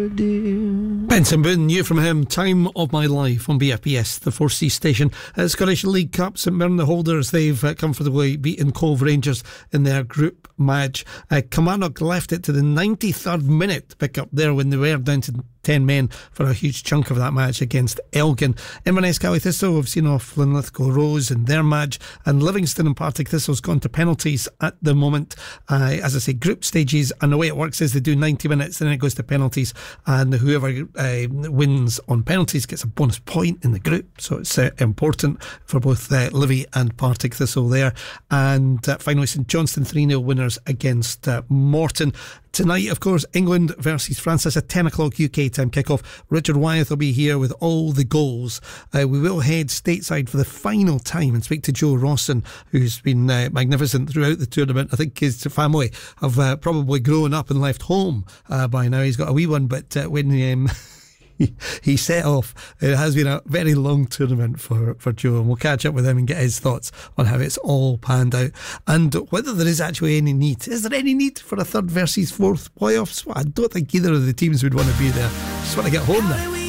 Benson Boone, new from him, Time of My Life on BFBS, the 4C station. Scottish League Cup, St Mirren, the holders, they've comfortably beaten Cove Rangers in their group match. Kilmarnock left it to the 93rd minute to pick up there when they were down to 10 men for a huge chunk of that match against Elgin. Inverness Caley Thistle have seen off Linlithgow Rose in their match, and Livingston and Partick Thistle's gone to penalties at the moment. As I say, group stages, and the way it works is they do 90 minutes, then it goes to penalties, and whoever wins on penalties gets a bonus point in the group, so it's important for both Livy and Partick Thistle there. And finally, St Johnstone 3-0 winners against Morton. Tonight, of course, England versus France. That's a 10 o'clock UK time kickoff. Richard Wyeth will be here with all the goals. We will head stateside for the final time and speak to Joe Rawson, who's been magnificent throughout the tournament. I think his family have probably grown up and left home by now. He's got a wee one, but when he set off, it has been a very long tournament for Joe, and we'll catch up with him and get his thoughts on how it's all panned out and whether there is actually any need. Is there any need for a third versus fourth playoffs? Well, I don't think either of the teams would want to be there. Just want to get home now.